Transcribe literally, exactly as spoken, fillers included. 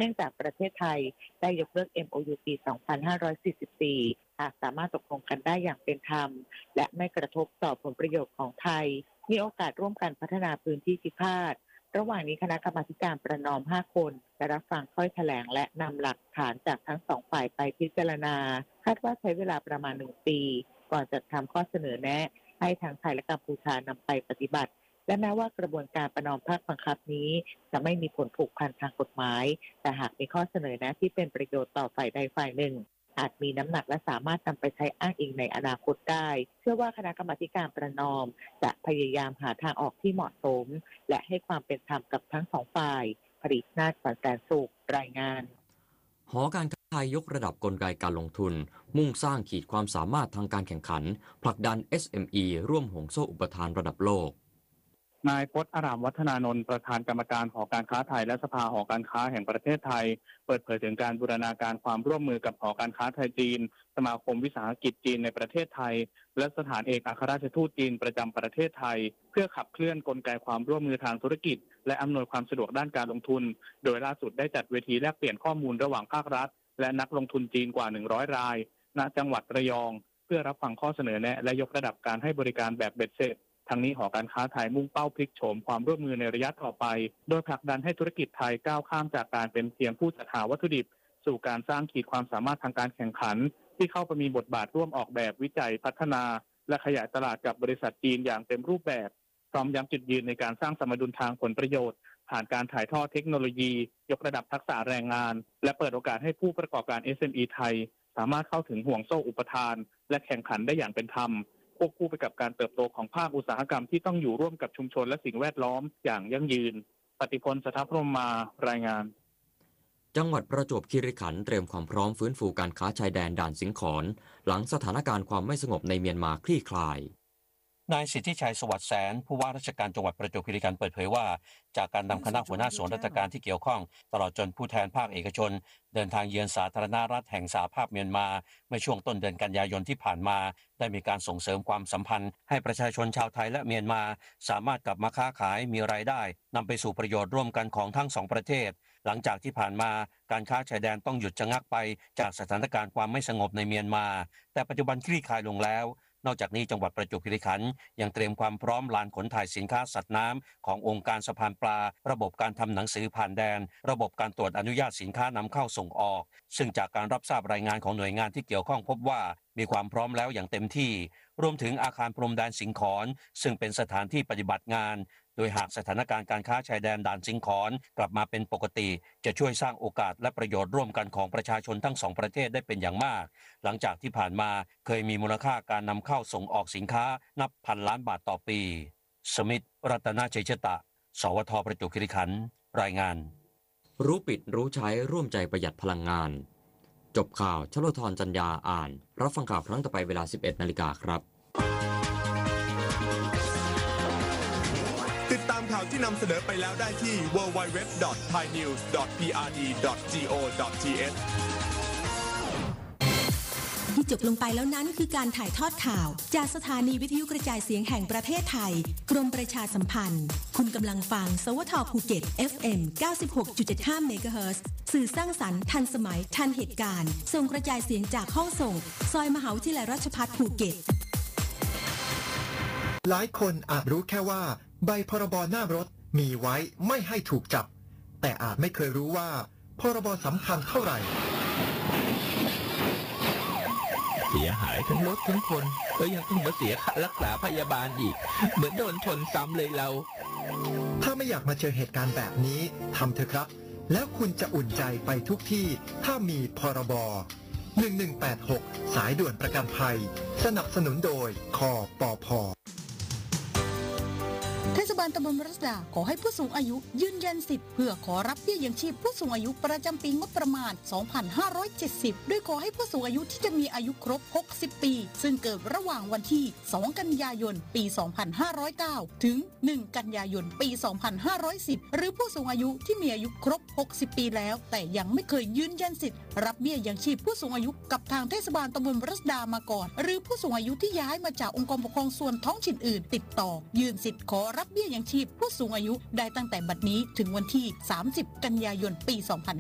นื่องจากประเทศไทยได้ยกเลิก เอ็ม โอ ยู ปี สองพันห้าร้อยสี่สิบสี่ หากสามารถตกลงกันได้อย่างเป็นธรรมและไม่กระทบต่อผลประโยชน์ของไทยมีโอกาสร่วมกันพัฒนาพื้นที่พิพาทระหว่างนี้คณะกรรมาการประนอมห้าคนจะรับฟังข้อแถลงและนำหลักฐานจากทั้งสองฝ่ายไปพิจารณาคาดว่าใช้เวลาประมาณหนึ่งปีก่อนจะทำข้อเสนอแนะให้ทางไทยและกัมพูชานำไปปฏิบัติและแม้ว่ากระบวนการประนอมภาคบังคับนี้จะไม่มีผลผูกพันทางกฎหมายแต่หากมีข้อเสนอแนะที่เป็นประโยชน์ต่อฝ่ายใดฝ่ายหนึ่งอาจมีน้ำหนักและสามารถนำไปใช้อ้างอิงในอนาคตได้เชื่อว่าคณะกรรมาการประนอมจะพยายามหาทางออกที่เหมาะสมและให้ความเป็นธรรมกับทั้งสองฝ่ายผลิตนาฏสันแสนสุขรายงานหอการค้าไทยยกระดับกลไกการลงทุนมุ่งสร้างขีดความสามารถทางการแข่งขันผลักดัน เอส เอ็ม อี ร่วมห่วงโซ่อุปทานระดับโลกนายพจน์อารามวัฒนานนท์ประธานกรรมการหอการค้าไทยและสภาหอการค้าแห่งประเทศไทยเปิดเผยถึงการบูรณาการความร่วมมือกับหอการค้าไทยจีนสมาคมวิสาหกิจจีนในประเทศไทยและสถานเอกอัครราชทูตจีนประจำประเทศไทยเพื่อขับเคลื่อนกลไกความร่วมมือทางธุรกิจและอำนวยความสะดวกด้านการลงทุนโดยล่าสุดได้จัดเวทีแลกเปลี่ยนข้อมูลระหว่างภาครัฐและนักลงทุนจีนกว่าหนึ่งร้อยรายณจังหวัดระยองเพื่อรับฟังข้อเสนอแนะและยกระดับการให้บริการแบบเบ็ดเสร็จทั้งนี้หอการค้าไทยมุ่งเป้าพลิกโฉมความร่วมมือในระยะต่อไปโดยผลักดันให้ธุรกิจไทยก้าวข้ามจากการเป็นเพียงผู้จัดหาวัตถุดิบสู่การสร้างขีดความสามารถทางการแข่งขันที่เข้าไปมีบทบาทร่วมออกแบบวิจัยพัฒนาและขยายตลาดกับบริษัทจีนอย่างเต็มรูปแบบพร้อมย้ำจุดยืนในการสร้างสมดุลทางผลประโยชน์ผ่านการถ่ายทอดเทคโนโลยียกระดับทักษะแรงงานและเปิดโอกาสให้ผู้ประกอบการ เอส เอ็ม อี ไทยสามารถเข้าถึงห่วงโซ่อุปทานและแข่งขันได้อย่างเป็นธรรมควบคู่ไปกับการเติบโตของภาคอุตสาหกรรมที่ต้องอยู่ร่วมกับชุมชนและสิ่งแวดล้อมอย่างยั่งยืนปฏิพล สถาพรหมมารายงานจังหวัดประจวบคีรีขันธ์เตรียมความพร้อมฟื้นฟูการค้าชายแดนด่านสิงขรหลังสถานการณ์ความไม่สงบในเมียนมาคลี่คลายนายสิทธิชัยสวัสดิ์แสนผู้ว่าราชการจังหวัดประจวบคีรีขันธ์เปิดเผยว่าจากการนำคณะหัวหน้าส่วนราชการที่เกี่ยวข้องตลอดจนผู้แทนภาคเอกชนเดินทางเยือนสาธารณรัฐแห่งสหภาพเมียนมาเมื่อช่วงต้นเดือนกันยายนที่ผ่านมาได้มีการส่งเสริมความสัมพันธ์ให้ประชาชนชาวไทยและเมียนมาสามารถกลับมาค้าขายมีรายได้นำไปสู่ประโยชน์ร่วมกันของทั้งสองประเทศหลังจากที่ผ่านมาการค้าชายแดนต้องหยุดชะงักไปจากสถานการณ์ความไม่สงบในเมียนมาแต่ปัจจุบันคลี่คลายลงแล้วนอกจากนี้จังหวัดประจวบคีรีขันธ์ยังเตรียมความพร้อมลานขนถ่ายสินค้าสัตว์น้ำขององค์การสะพานปลาระบบการทำหนังสือผ่านแดนระบบการตรวจอนุญาตสินค้านำเข้าส่งออกซึ่งจากการรับทราบรายงานของหน่วยงานที่เกี่ยวข้องพบว่ามีความพร้อมแล้วอย่างเต็มที่รวมถึงอาคารพรมแดนสิงขรซึ่งเป็นสถานที่ปฏิบัติงานโดยหากสถานการณ์การค้าชายแดนด่านสิงขรกลับมาเป็นปกติจะช่วยสร้างโอกาสและประโยชน์ร่วมกันของประชาชนทั้งสองประเทศได้เป็นอย่างมากหลังจากที่ผ่านมาเคยมีมูลค่าการนำเข้าส่งออกสินค้านับพันล้านบาทต่อปีสมิทธรัตนชัยชตะสวทประจวบคีรีขันธ์รายงานรู้ปิดรู้ใช้ร่วมใจประหยัดพลังงานจบข่าวชโลธรจัญญาอ่านรับฟังข่าวครั้งต่อไปเวลา สิบเอ็ดนาฬิกาครับติดตามข่าวที่นำเสนอไปแล้วได้ที่ ดับเบิลยู ดับเบิลยู ดับเบิลยู ดอท ไทยนิวส์ ดอท พี อาร์ ดี ดอท จี โอ ดอท ที เอชที่จบลงไปแล้วนั้นคือการถ่ายทอดข่าวจากสถานีวิทยุกระจายเสียงแห่งประเทศไทยกรมประชาสัมพันธ์คุณกำลังฟังสวทภูเก็ต เอฟ เอ็ม เก้าสิบหกจุดเจ็ดห้า เมกะเฮิรตซ์สื่อสร้างสรรค์ทันสมัยทันเหตุการณ์ส่งกระจายเสียงจากห้องส่งซอยมหาวิทยาลัยราชภัฏภูเก็ตหลายคนอาจรู้แค่ว่าใบพรบหน้ารถมีไว้ไม่ให้ถูกจับแต่อาจไม่เคยรู้ว่าพรบสำคัญเท่าไหร่เสียหายทั้งรถทั้งคนก็ยังต้องมาเสียค่ารักษาพยาบาลอีกเหมือนโดนชนซ้ำเลยเราถ้าไม่อยากมาเจอเหตุการณ์แบบนี้ทำเถอะครับแล้วคุณจะอุ่นใจไปทุกที่ถ้ามีพรบหนึ่งหนึ่งแปดหกสายด่วนประกันภัยสนับสนุนโดยคปภ. เทศบาลตำบลรัศดาขอให้ผู้สูงอายุยืนยันสิทธิ์เพื่อขอรับเบี้ยยังชีพผู้สูงอายุประจำปีงบประมาณสองพันห้าร้อยเจ็ดสิบโดยขอให้ผู้สูงอายุที่จะมีอายุครบหกสิบปีซึ่งเกิดระหว่างวันที่สองกันยายนปีสองพันห้าร้อยเก้าถึงหนึ่งกันยายนปีสองพันห้าร้อยสิบหรือผู้สูงอายุที่มีอายุครบหกสิบปีแล้วแต่ยังไม่เคยยืนยันสิทธิ์รับเบี้ยยังชีพผู้สูงอายุกับทางเทศบาลตำบลรัศดามาก่อนหรือผู้สูงอายุที่ย้ายมาจากองค์กรปกครองส่วนท้องถิ่นอื่นติดต่อยื่นสิทธิ์ขอรับเบี้ยยังชีพผู้สูงอายุได้ตั้งแต่บัดนี้ถึงวันที่สามสิบกันยายนปีสองพัน